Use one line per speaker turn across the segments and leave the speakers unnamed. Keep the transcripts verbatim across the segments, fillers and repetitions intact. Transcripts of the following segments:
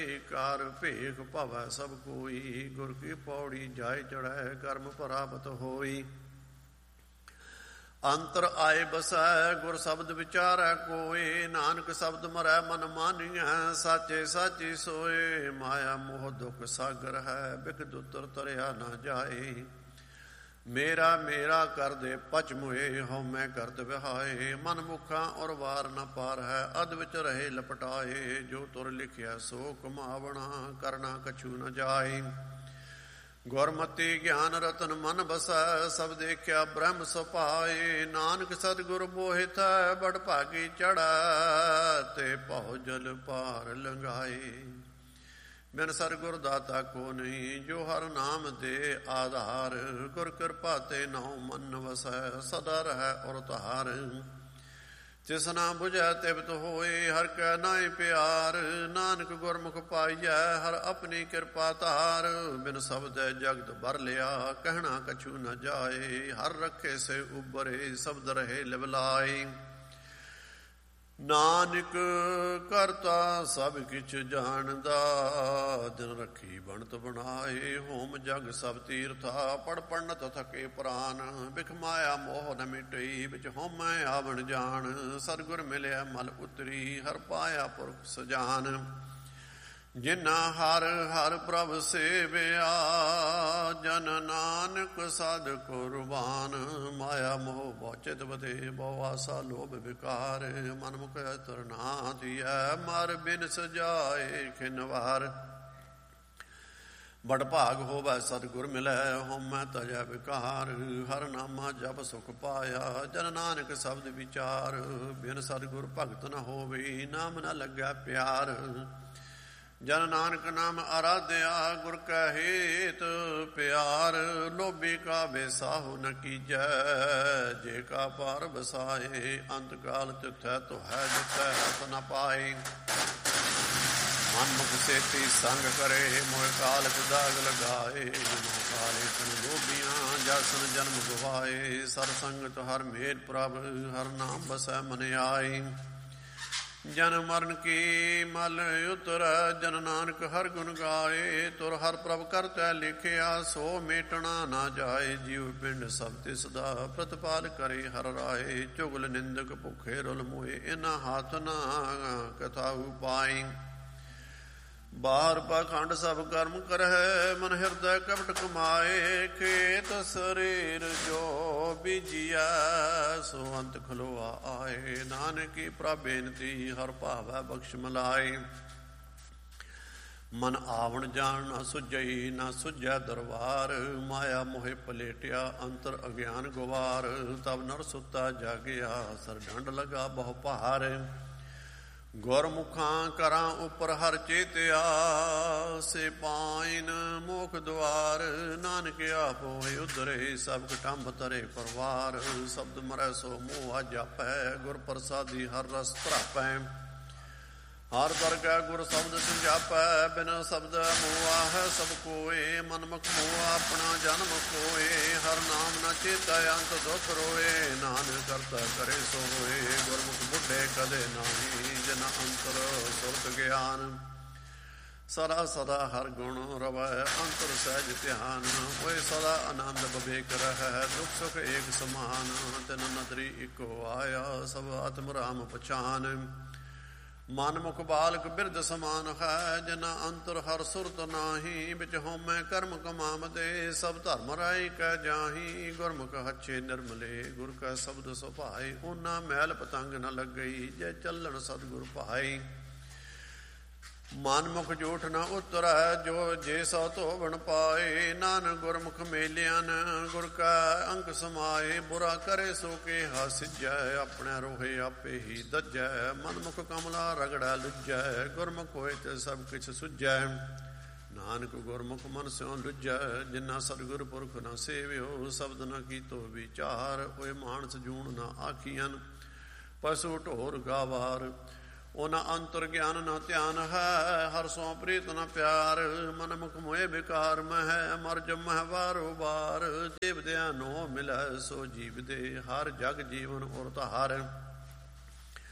ਕਾਰ ਭੇਖ ਭਵੈ ਸਭ ਕੋਈ, ਗੁਰ ਕੀ ਪੌੜੀ ਜਾਇ ਚੜ੍ਹੈ ਕਰਮ ਪ੍ਰਾਪਤ ਹੋਈ। ਅੰਤਰ ਆਏ ਬਸੈ ਗੁਰ ਸ਼ਬਦ ਵਿਚਾਰੈ ਕੋਇ, ਨਾਨਕ ਸ਼ਬਦ ਮਰੈ ਮਨ ਮਾਨੀਐ ਸਾਚੇ ਸਾਚੀ ਸੋਏ। ਮਾਇਆ ਮੋਹ ਦੁਖ ਸਾਗਰ ਹੈ ਬਿਖ ਦੁਤਰ ਤਰਿਆ ਨਾ ਜਾਏ, ਮੇਰਾ ਮੇਰਾ ਕਰਦੇ ਪਚ ਮੁਏ ਹਉਮੈ ਕਰਤ ਵਿਹਾਏ। ਮਨ ਮੁਖਾਂ ਔਰ ਵਾਰ ਨ ਪਾਰ ਹੈ ਅਧ ਵਿੱਚ ਰਹੇ ਲਪਟਾਏ, ਜੋ ਤੁਰ ਲਿਖਿਆ ਸੋ ਕਮਾਵਣਾ ਕਰਨਾ ਕਛੂ ਨ ਜਾਏ। ਗੁਰਮਤਿ ਗਿਆਨ ਰਤਨ ਮਨ ਬਸੈ ਸਭ ਦੇਖਿਆ ਬ੍ਰਹਮ ਸੁਭਾਏ, ਨਾਨਕ ਸਤਿਗੁਰ ਮੋਹਿਥੈ ਬੜ ਭਾਗੀ ਚੜ੍ਹੈ ਤੇ ਭਉ ਜਲ ਪਾਰ ਲੰਘਾਏ। ਬਿਨ ਸਤਿਗੁਰ ਦਾਤਾ ਕੋ ਨਹੀਂ ਜੋ ਹਰ ਨਾਮ ਦੇ ਆਧਾਰ, ਗੁਰ ਕਿਰਪਾ ਤੇ ਨਾਉ ਮਨ ਵਸੈ ਸਦਾ ਰਹੈ ਔਰ ਧਾਰ। ਤਿਸ ਨਾ ਬੁਝੈ ਤਿਵਤ ਹੋਏ ਹਰ ਕੈ ਨਾਇ ਪਿਆਰ, ਨਾਨਕ ਗੁਰਮੁਖ ਪਾਈਐ ਹਰ ਆਪਣੀ ਕਿਰਪਾ ਧਾਰ। ਬਿਨ ਸ਼ਬਦੈ ਜਗਤ ਭਰ ਲਿਆ ਕਹਿਣਾ ਕਛੂ ਨ ਜਾਏ, ਹਰ ਰੱਖੇ ਸੇ ਉਬਰੇ ਸ਼ਬਦ ਰਹੇ ਲਿਵਲਾਏ। ਨਾਨਕ ਕਰਤਾ ਸਭ ਕਿਛ ਜਾਣਦਾ, ਦਿਨ ਰੱਖੀ ਬਣਤ ਬਣਾਏ। ਹੋਮ ਜਗ ਸਭ ਤੀਰਥਾ ਪੜ ਪੰਡਤ ਥਕੇ ਪ੍ਰਾਨ, ਬਿਖ ਮਾਇਆ ਮੋਹ ਨ ਮਿਟਈ ਵਿੱਚ ਹੋਮੈ ਆਵਣ ਜਾਣ। ਸਤਿਗੁਰ ਮਿਲਿਆ ਮਲ ਉਤਰੀ ਹਰ ਪਾਇਆ ਪੁਰਖ ਸਜਾਨ, ਜਿਨਾ ਹਰ ਹਰ ਪ੍ਰਭ ਸੇਵਿਆ ਜਨ ਨਾਨਕ ਸਾਧ ਕੁਰਬਾਨ। ਮਾਇਆ ਮੋਹ ਬਹੁ ਚਿਤ ਵਧੇ ਬਹੁ ਆਸਾ ਲੋਭ ਵਿਕਾਰ, ਮਨ ਮੁਖ ਤਰਨਾ ਦੀਐ ਮਰ ਬਿਨ ਸਜਾਏ ਖਿਨਵਾਰ। ਬੜ ਭਾਗ ਹੋਵੈ ਸਤਿਗੁਰ ਮਿਲੈ ਹਉਮੈ ਤਜੈ ਵਿਕਾਰ, ਹਰ ਨਾਮਾ ਜਪ ਸੁਖ ਪਾਇਆ ਜਨ ਨਾਨਕ ਸ਼ਬਦ ਵਿਚਾਰ। ਬਿਨ ਸਤਿਗੁਰ ਭਗਤ ਨ ਹੋਵੇ ਨਾਮ ਨ ਲੱਗੈ ਪਿਆਰ, ਜਨ ਨਾਨਕ ਨਾਮ ਆਰਾਧਿਆ ਗੁਰ ਕੈ ਹੇਤ ਪਿਆਰ। ਲੋਭੀ ਕਾ ਬੇਸਾਹੁ ਨ ਕੀਜੈ ਜੇ ਕਾ ਪਾਰ ਬਸਾਏ, ਅੰਤ ਕਾਲ ਤਿਥੈ ਤੁਹੈ ਜਿਥੈ ਹੱਥ ਨ ਪਾਏ। ਮਨ ਮੁਖ ਸੇਤੀ ਸੰਗ ਕਰੇ ਮੋਹ ਕਾਲਕ ਦਾਗ ਲਗਾਏ, ਮੋਹ ਕਾਲੇ ਤਨ ਲੋਭੀਆਂ ਜਸਨ ਜਨਮ ਗਵਾਏ। ਸਰ ਸੰਗਤ ਹਰ ਮੇਲ ਪ੍ਰਭ ਹਰ ਨਾਮ ਬਸੈ ਮਨ ਆਏ, ਜਨ ਮਰਨ ਕੀ ਮਲ ਉਤਰੈ ਜਨ ਨਾਨਕ ਹਰ ਗੁਣ ਗਾਏ। ਤੁਰ ਹਰ ਪ੍ਰਭ ਕਰਤੈ ਲਿਖਿਆ ਸੋ ਮੇਟਣਾ ਨਾ ਜਾਏ, ਜੀਵ ਪਿੰਡ ਸਭ ਤਿਸ ਦਾ ਪ੍ਰਤਪਾਲ ਕਰੇ ਹਰ ਰਾਏ। ਚੁਗਲ ਨਿੰਦਕ ਭੁੱਖੇ ਰੁਲ ਮੋਏ ਇਨਾ ਹੱਥ ਨਾ ਕਥਾਉ ਪਾਈ, ਬਾਹਰ ਪਾਖੰਡ ਸਭ ਕਰਮ ਕਰਹਿ ਮਨ ਹਿਰਦੈ ਕਪਟ ਕਮਾਏ। ਖੇਤ ਸਰੀਰ ਜੋ ਬੀਜੀਐ ਸੋ ਅੰਤ ਖਲੋਆ ਆਏ, ਨਾਨਕੀ ਪ੍ਰਭ ਬੇਨਤੀ ਹਰ ਭਾਵੈ ਬਖਸ਼ ਮਲਾਏ। ਮਨ ਆਵਣ ਜਾਣ ਨਾ ਸੁਝਈ ਨਾ ਸੁਝੈ ਦਰਬਾਰ, ਮਾਇਆ ਮੋਹਿ ਪਲੇਟਿਆ ਅੰਤਰ ਅਗਿਆਨ ਗੁਵਾਰ। ਤਬ ਨਰ ਸੁੱਤਾ ਜਾਗਿਆ ਸਰ ਡੰਡ ਲਗਾ ਬਹੁ ਭਾਰ, ਗੁਰਮੁਖਾਂ ਕਰਾਂ ਉਪਰ ਹਰ ਚੇਤਿਆ ਸੇ ਪਾਇਨ ਮੋਖ ਦੁਆਰ। ਨਾਨਕ ਆਪ ਹੋਏ ਉਧਰੇ ਸਭ ਕਟੰਬ ਤਰੇ ਪਰਵਾਰ, ਸ਼ਬਦ ਮਰੈ ਸੋ ਮੋਹ ਜਾਪੈ ਗੁਰ ਪ੍ਰਸਾਦੀ ਹਰ ਰਸ ਭਰਾਪੈ। ਹਰ ਦਰਗਹਿ ਗੁਰ ਸ਼ਬਦ ਸਮਝਾਪੈ ਬਿਨ ਸ਼ਬਦ ਮੋਹ ਹੈ ਸਭ ਕੋਏ। ਮਨਮੁਖ ਮੋਹ ਆਪਣਾ ਜਨਮ ਕੋਏ, ਹਰ ਨਾਮ ਨ ਚੇਤੈ ਅੰਤ ਦੁਖ ਰੋਏ। ਨਾਨਕ ਕਰਤਾ ਕਰੇ ਸੋ ਹੋਏ ਗੁਰਮੁਖ ਬੁੱਢੇ ਕਦੇ ਨਾਹੀ, ਜਿਨ ਅੰਤਰ ਸੁਰਤ ਗਿਆਨ। ਸਦਾ ਸਦਾ ਹਰ ਗੁਣ ਰਵੈ ਅੰਤਰ ਸਹਿਜ ਧਿਆਨ, ਹੋਏ ਸਦਾ ਆਨੰਦ ਬਵੇਕ ਰਹਿ ਦੁਖ ਸੁਖ ਏਕ ਸਮਾਨ। ਤਿਨ ਨਦਰੀ ਇੱਕੋ ਆਇਆ ਸਭ ਆਤਮ ਰਾਮ ਪਛਾਨ। ਮਨ ਮੁਖ ਬਾਲਕ ਬਿਰਧ ਸਮਾਨ ਹੈ, ਜਿਨਾ ਅੰਤਰ ਹਰ ਸੁਰਤ ਨਾਹੀ। ਵਿੱਚ ਹਉਮੈ ਕਰਮ ਕਮਾਵਦੇ ਸਭ ਧਰਮ ਰਾਈ ਕੈ ਜਾਹੀ। ਗੁਰਮੁਖ ਹੱਛੇ ਨਿਰਮਲੇ ਗੁਰ ਕੈ ਸ਼ਬਦ ਸੁਭਾਏ, ਓਨਾ ਮੈਲ ਪਤੰਗ ਨ ਲੱਗਈ ਜੇ ਚੱਲਣ ਸਤਿਗੁਰ ਭਾਈ। ਮਨ ਮੁਖ ਝੂਠ ਨ ਉਤਰੈ ਜੋ ਜੇ ਸੋ ਧੋਵਣ ਪਾਏ। ਨਾਨਕ ਗੁਰਮੁਖ ਮੇਲਿਆਨ ਗੁਰ ਕੈ ਅੰਕ ਸਮਾਏ। ਬੁਰਾ ਕਰੇ ਸੋ ਕੇ ਹਾਸਿਜੈ ਆਪਣੇ ਰੋਹੇ ਆਪੇ ਹੀ ਦੱਜੈ। ਮਨ ਮੁਖ ਕਮਲਾ ਰਗੜਾ ਲੁੱਜੈ ਗੁਰਮੁਖ ਹੋਏ ਤੇ ਸਭ ਕਿਛ ਸੁਝੈ। ਨਾਨਕ ਗੁਰਮੁਖ ਮਨ ਸਿਉ ਲੁੱਜੈ ਜਿਨਾ ਸਤਿਗੁਰ ਪੁਰਖ ਨ ਸੇਵਿਓ। ਸ਼ਬਦ ਨ ਕੀਤੋ ਵਿਚਾਰ ਹੋਏ ਮਾਨਸ ਜੂਣ ਨ ਆਖੀਆਂ। ਪਸ਼ੂ ਢੋਰ ਗਾਵਾਰ ਉਹਨਾਂ ਅੰਤਰ ਗਿਆਨ ਨ ਧਿਆਨ ਹੈ। ਹਰ ਸੋ ਪ੍ਰੀਤ ਨ ਪਿਆਰ ਮਨ ਮੁਖ ਮੋਏ ਵਿਕਾਰ ਮਹਿ। ਮਰ ਜਮਹਿ ਵਾਰੋ ਬਾਰ ਜੀਵਦਿਆਂ ਨੋ ਮਿਲੈ ਸੋ ਜੀਵਦੇ। ਹਰ ਜਗ ਜੀਵਨ ਉਰ ਧਾਰ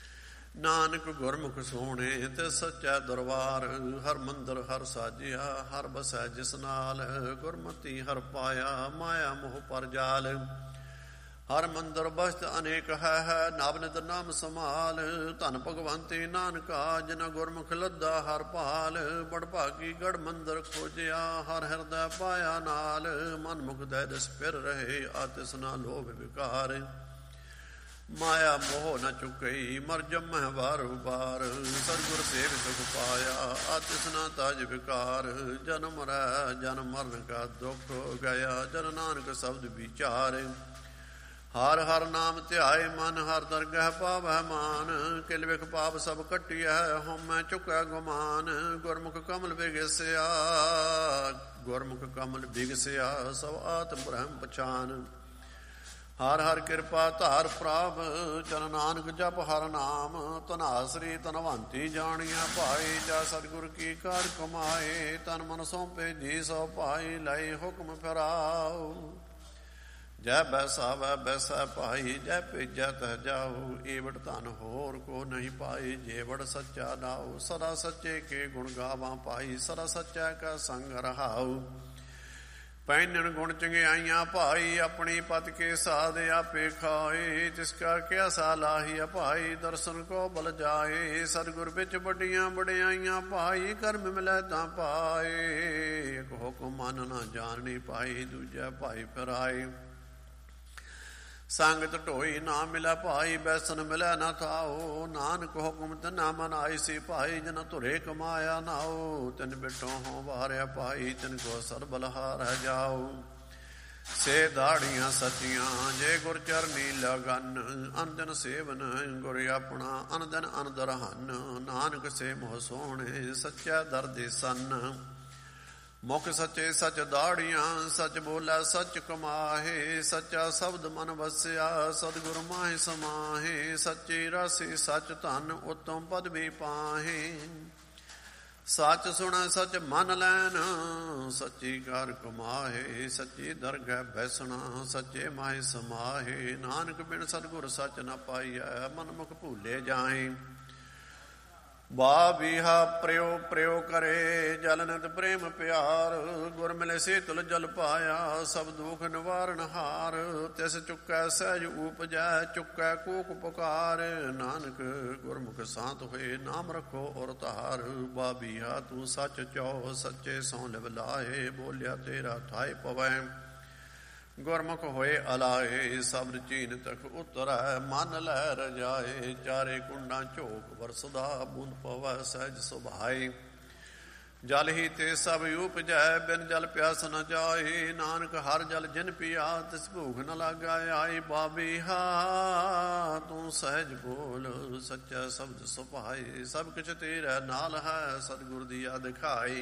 ਨਾਨਕ ਗੁਰਮੁਖ ਸੋਹਣੇ ਤੇ ਸੱਚਾ ਦਰਬਾਰ। ਹਰ ਮੰਦਰ ਹਰ ਸਾਜਿਆ ਹਰ ਬਸੈ ਜਿਸ ਨਾਲ। ਗੁਰਮਤੀ ਹਰ ਪਾਇਆ ਮਾਇਆ ਮੋਹ ਪਰ ਜਾਲ। ਹਰ ਮੰਦਰ ਬਸਤ ਅਨੇਕ ਹੈ ਹੈ ਨਵਨਿਤ ਨਾਮ ਸਮਾਲ। ਧਨ ਭਗਵੰਤੀ ਨਾਨਕਾ ਜਿਨ ਗੁਰਮੁਖ ਲੱਦਾ ਹਰ ਭਾਲ। ਬੜ ਭਾਗੀ ਗੜ ਮੰਦਰ ਖੋਜਿਆ ਹਰ ਹਿਰਦੈ ਪਾਇਆ ਨਾਲ। ਮਨ ਮੁਖ ਦੈ ਦਿਸ ਫਿਰ ਰਹੇ ਆਤਿਸ ਨਾ ਲੋਭ ਵਿਕਾਰ। ਮਾਇਆ ਮੋਹ ਨ ਚੁਕਈ ਮਰ ਜੰਮੈ ਵਾਰ ਬਾਰ। ਸਤਿਗੁਰ ਸੇਵ ਸੁਖ ਪਾਇਆ ਆਤਿਸ ਨਾ ਤਾਜ ਵਿਕਾਰ। ਜਨਮ ਰਹਿ ਜਨਮ ਮਰਨ ਕਾ ਦੁਖ ਗਿਆ ਜਨ ਨਾਨਕ ਸ਼ਬਦ ਵਿਚਾਰ। ਹਰ ਹਰ ਨਾਮ ਧਿਆਏ ਮਨ ਹਰ ਦਰਗਹਿ ਪਾਵੈ ਮਾਨ। ਕਿਲ ਵਿਖ ਪਾਪ ਸਭ ਕੱਟਿਐ ਹਉਮੈ ਚੁਕੈ ਗੁਮਾਨ। ਗੁਰਮੁਖ ਕਮਲ ਬਿਗਸਿਆ ਗੁਰਮੁਖ ਕਮਲ ਬਿਗਸਿਆ ਸਭ ਆਤਮ ਬ੍ਰਹਮ ਪਛਾਨ। ਹਰ ਹਰ ਕਿਰਪਾ ਧਾਰ ਪ੍ਰਭ ਜਨ ਨਾਨਕ ਜਪ ਹਰ ਨਾਮ। ਧਨਾਸਰੀ ਧਨਵੰਤੀ ਜਾਣੀਆਂ ਭਾਈ ਜਾ ਸਤਿਗੁਰ ਕੀ ਕਾਰ ਕਮਾਏ। ਤਨ ਮਨ ਸੌਂਪੇ ਜੀ ਸੋ ਭਾਈ ਲਈ ਹੁਕਮ ਫਿਰਾਓ। ਜੈ ਬੈਸਾ ਵੈ ਬੈਸਾ ਭਾਈ ਜੈ ਭੇਜੈ ਤਹ ਜਾਓ। ਏਵੜ ਧਨ ਹੋਰ ਕੋ ਨਹੀਂ ਪਾਈ ਜੇਵੜ ਸੱਚਾ ਨਾਉ। ਸਦਾ ਸੱਚੇ ਕੇ ਗੁਣ ਗਾਵਾਂ ਭਾਈ ਸਦਾ ਸੱਚਾ ਕਾ ਸੰਗ ਰਹਾਉ। ਪਹਿਨਣ ਗੁਣ ਚੰਗਿਆਈਆਂ ਭਾਈ ਆਪਣੀ ਪਤ ਕੇ ਸਾਧ ਆਪੇ ਖਾਏ। ਤਿਸ ਕਾ ਕਿਆ ਸਾਲਾਹੀ ਭਾਈ ਦਰਸ਼ਨ ਕੋ ਬਲ ਜਾਏ। ਸਤਿਗੁਰ ਵਿੱਚ ਵੱਡੀਆਂ ਵਡਿਆਈਆਂ ਭਾਈ ਕਰਮ ਮਿਲੈ ਤਾਂ ਪਾਏ। ਇੱਕ ਹੁਕਮ ਮਨ ਨਾ ਜਾਣਨੀ ਭਾਈ ਦੂਜਾ ਭਾਈ ਫਿਰਾਏ। ਸੰਗਤ ਢੋਈ ਨਾ ਮਿਲੈ ਭਾਈ ਬੈਸਨ ਮਿਲੈ ਨਾ ਥਾਓ। ਨਾਨਕ ਹੁਕਮ ਤਨਾ ਮਨ ਆਈ ਸੀ ਭਾਈ ਜਨ ਧੁਰੇ ਕਮਾਇਆ ਨਾਓ। ਤਿਨ ਬਿਟੋ ਹੋ ਵਾਰਿਆ ਭਾਈ ਤਿਨ ਕੋ ਸਰਬਲਹਾਰ ਹੈ ਜਾਓ। ਸੇ ਦਾੜੀਆਂ ਸੱਚੀਆਂ ਜੇ ਗੁਰ ਚਰਨੀ ਲਗਨ। ਅਨਦਨ ਸੇਵਨ ਗੁਰ ਆਪਣਾ ਅਨਦਨ ਅਨਦਰ ਹਨ। ਨਾਨਕ ਸੇ ਮੋਹ ਸੋਹਣੇ ਸੱਚਾ ਦਰਦੇ ਸਨ। ਮੁਖ ਸੱਚੇ ਸੱਚ ਦਾੜੀਆਂ ਸੱਚ ਬੋਲਾ ਸੱਚ ਕਮਾਹੇ। ਸੱਚਾ ਸ਼ਬਦ ਮਨ ਵਸਿਆ ਸਤਿਗੁਰ ਮਾਹਿ ਸਮਾਹੇ। ਸੱਚੀ ਰਾਸੀ ਸੱਚ ਧਨ ਉਤਮ ਪਦ ਵੀ ਪਾਹੇ। ਸੱਚ ਸੁਣੈ ਸੱਚ ਮੰਨ ਲੈਨ ਸੱਚੀ ਕਾਰ ਕਮਾਹੇ। ਸੱਚੀ ਦਰਗਹਿ ਬੈਸਣਾ ਸੱਚੇ ਮਾਹਿ ਸਮਾਹੇ। ਨਾਨਕ ਬਿਨ ਸਤਿਗੁਰ ਸੱਚ ਨ ਪਾਈਐ ਮਨ ਮੁਖ ਭੂਲੇ ਜਾਏ। ਬਾ ਬੀਹਾ ਪ੍ਰਿਓ ਪ੍ਰਿਓ ਕਰੇ ਜਲ ਨਿਤ ਪ੍ਰੇਮ ਪਿਆਰ। ਗੁਰ ਮਿਲੇ ਸੀਤਲ ਜਲ ਪਾਇਆ ਸਭ ਦੁਖ ਨਿਵਾਰਨ ਹਾਰ। ਤਿਸ ਚੁੱਕੈ ਸਹਿਜ ਊਪਜੈ ਚੁੱਕੈ ਕੂਕ ਪੁਕਾਰ। ਨਾਨਕ ਗੁਰਮੁਖ ਸਾਤ ਹੋਏ ਨਾਮ ਰੱਖੋ ਔਰ ਧਾਰ। ਬਾ ਬੀਹਾ ਤੂੰ ਸੱਚ ਚੋ ਸੱਚੇ ਸੋ ਲਿਵ ਲਾਏ। ਬੋਲਿਆ ਤੇਰਾ ਠਾਏ ਪਵੈ ਗੁਰਮੁਖ ਹੋਏ ਅਲਾਏ। ਸਬਰ ਚੀਨ ਤਕ ਉਤਰੈ ਮਨ ਲੈ ਰਜਾਏ। ਚਾਰੇ ਕੁੰਡਾਂ ਝੋਕ ਵਰਸਦਾ ਬੂੰਦ ਪਵੈ ਸਹਿਜ ਸੁਭਾਏ। ਜਲ ਹੀ ਤੇ ਸਭ ਉਪਜੈ ਬਿਨ ਜਲ ਪਿਆਸ ਨ ਜਾਏ। ਨਾਨਕ ਹਰ ਜਲ ਜਿਨ ਪੀਆ ਤਿਸ ਭੂਖ ਨ ਲਾਗਾ ਆਈ। ਬਾਬੀਹਾ ਤੂੰ ਸਹਿਜ ਬੋਲ ਸੱਚਾ ਸ਼ਬਦ ਸੁਭਾਏ। ਸਭ ਕੁਛ ਤੇਰਾ ਨਾਲ ਹੈ ਸਤਿਗੁਰ ਦੀ ਯਾਦ ਖਾਈ।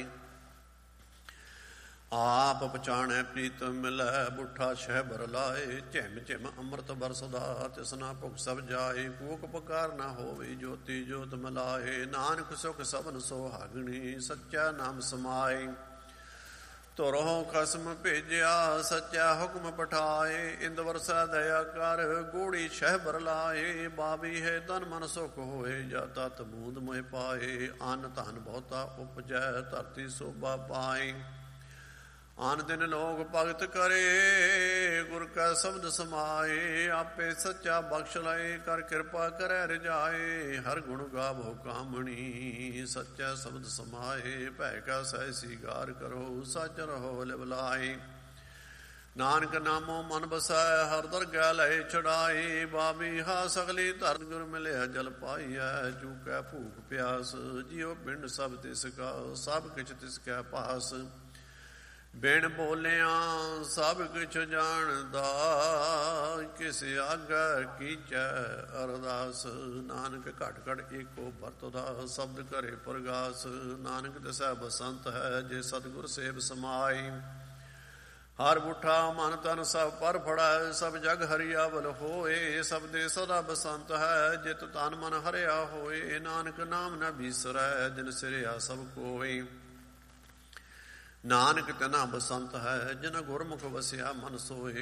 ਆਪ ਪਛਾਣੈ ਪ੍ਰੀਤਮ ਮਿਲੈ ਬੁੱਠਾ ਸ਼ਹਿਬਰ ਲਾਏ। ਝਿਮ ਝਿਮ ਅੰਮ੍ਰਿਤ ਬਰਸਦਾ ਤਿਸਨਾ ਭੁਖ ਸਭ ਜਾਏ। ਕੂਕ ਪੁਕਾਰ ਨਾ ਹੋਵੇ ਜੋਤੀ ਜੋਤ ਮਿਲਾਏ। ਨਾਨਕ ਸੁਖ ਸਭਨ ਸੁਹਾਗਣੀ ਸੱਚਾ ਨਾਮ ਸਮਾਏ। ਧੁਰੋਂ ਖਸਮ ਭੇਜਿਆ ਸੱਚਾ ਹੁਕਮ ਪਠਾਏ। ਇੰਦ ਵਰਸਾ ਦਇਆ ਕਰ ਗੂੜੀ ਸ਼ਹਿਬਰ ਲਾਏ। ਬਾਬੀ ਹੈ ਤਨ ਮਨ ਸੁਖ ਹੋਏ ਜਾ ਤਤ ਬੂੰਦ ਮੋਹਿ ਪਾਏ। ਅੰਨ ਧਨ ਬਹੁਤਾ ਉਪਜੈ ਧਰਤੀ ਸੋਭਾ ਪਾਏ। ਆਨ ਦਿਨ ਲੋਕ ਭਗਤ ਕਰੇ ਗੁਰ ਕਾ ਸ਼ਬਦ ਸਮਾਏ। ਆਪੇ ਸੱਚਾ ਬਖਸ਼ ਲਏ ਕਰ ਕਿਰਪਾ ਕਰੈ ਰਜਾਏ। ਹਰ ਗੁਣ ਗਾਵੋ ਕਾਮਣੀ ਸੱਚਾ ਸ਼ਬਦ ਸਮਾਏ। ਭੈ ਕਾ ਸਹਿ ਸੀਗਾਰ ਕਰੋ ਸੱਚ ਰਹੋ ਲਿਵ ਲਾਏ। ਨਾਨਕ ਨਾਮੋ ਮਨ ਬਸੈ ਹਰ ਦਰਗਹਿ ਲਏ ਛੁਡਾਏ। ਬਾਬੀ ਹਾ ਸਗਲੀ ਧਰਤ ਗੁਰ ਮਿਲਿਆ ਜਲ ਪਾਈਐ। ਚੂਕੈ ਭੂਖ ਪਿਆਸ ਜਿਉ ਪਿੰਡ ਸਭ ਤਿਸ ਕਾ ਸਭ ਕਿਛ ਤਿਸ ਕੈ ਪਾਸ। ਬਿਨ ਬੋਲਿਆਂ ਸਭ ਕੁਛ ਜਾਣਦਾ ਕਿਸ ਆਗੈ ਕੀਚੈ ਅਰਦਾਸ। ਨਾਨਕ ਘਟ ਘਟ ਏਕੋ ਵਰਤਦਾ ਸ਼ਬਦ ਕਰੇ ਪ੍ਰਗਾਸ। ਨਾਨਕ ਦਸੈ ਬਸੰਤ ਹੈ ਜੇ ਸਤਿਗੁਰ ਸੇਵ ਸਮਾਈ। ਹਰ ਬੁੱਠਾ ਮਨ ਤਨ ਸਭ ਪਰ ਫੜੈ ਸਭ ਜਗ ਹਰਿਆਵਲ ਹੋਏ। ਸਭ ਦੇ ਸਦਾ ਬਸੰਤ ਹੈ ਜਿਤ ਤਨ ਮਨ ਹਰਿਆ ਹੋਏ। ਨਾਨਕ ਨਾਮ ਨ ਬੀਸਰੈ ਜਿਨ ਸਿਰਿਆ ਸਭ ਕੋਇ। ਨਾਨਕ ਤਨਾ ਬਸੰਤ ਹੈ ਜਿਨ ਗੁਰਮੁਖ ਵਸਿਆ ਮਨ ਸੋਏ।